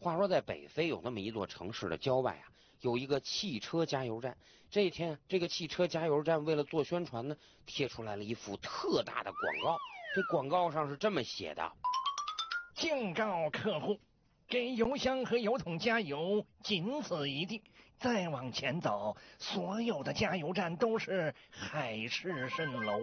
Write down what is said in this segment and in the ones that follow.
话说在北非有那么一座城市的郊外啊，有一个汽车加油站。这一天，这个汽车加油站为了做宣传呢，贴出来了一幅特大的广告。这广告上是这么写的： 警告客户，给油箱和油桶加油仅此一地，再往前走，所有的加油站都是海市蜃楼。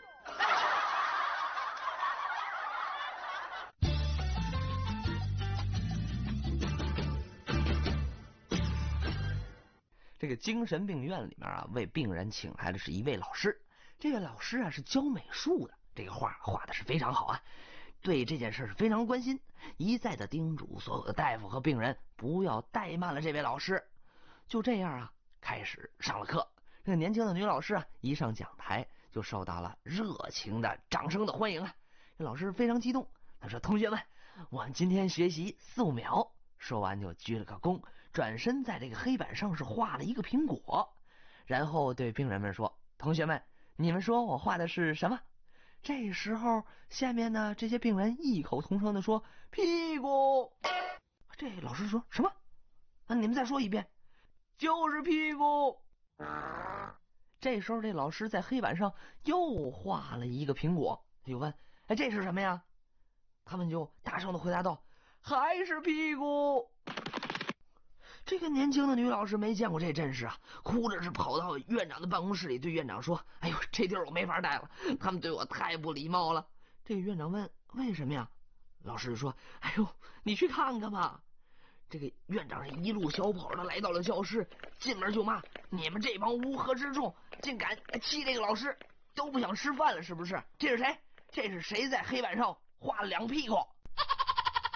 这个精神病院里面啊，为病人请来的是一位老师。这位老师啊是教美术的，这个画画的是非常好啊，对这件事是非常关心，一再的叮嘱所有的大夫和病人不要怠慢了这位老师。就这样啊，开始上了课。这个年轻的女老师啊，一上讲台就受到了热情的掌声的欢迎啊。这老师非常激动，他说：“同学们，我们今天学习素描。”说完就鞠了个躬，转身在这个黑板上是画了一个苹果，然后对病人们说：“同学们，你们说我画的是什么？”这时候下面呢，这些病人异口同声的说：“屁股。”这老师说：“什么？那你们再说一遍。”“就是屁股。”这时候这老师在黑板上又画了一个苹果，就问：“哎，这是什么呀？”他们就大声的回答道：“还是屁股。”这个年轻的女老师没见过这阵势啊，哭着是跑到院长的办公室里，对院长说：“哎呦，这地儿我没法待了，他们对我太不礼貌了。”这个院长问：“为什么呀？”老师说：“哎呦，你去看看吧。”这个院长是一路小跑的来到了教室，进门就骂：“你们这帮乌合之众，竟敢欺这个老师，都不想吃饭了是不是？这是谁？这是谁在黑板上画了两屁股？”